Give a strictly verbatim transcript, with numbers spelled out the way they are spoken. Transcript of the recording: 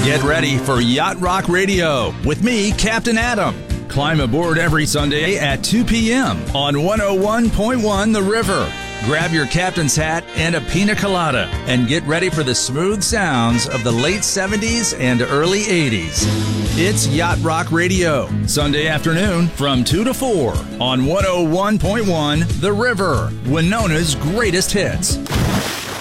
Get ready for Yacht Rock Radio with me, Captain Adam. Climb aboard every Sunday at two p.m. on one oh one point one The River. Grab your captain's hat and a pina colada and get ready for the smooth sounds of the late seventies and early eighties. It's Yacht Rock Radio, Sunday afternoon from two to four on one oh one point one The River, Winona's greatest hits.